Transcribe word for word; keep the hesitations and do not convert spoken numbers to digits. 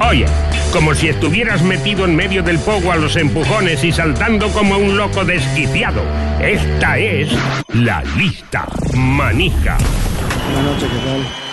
Oye, como si estuvieras metido en medio del pogo a los empujones y saltando como un loco desquiciado. Esta es la lista manija. Buenas noches, ¿qué tal?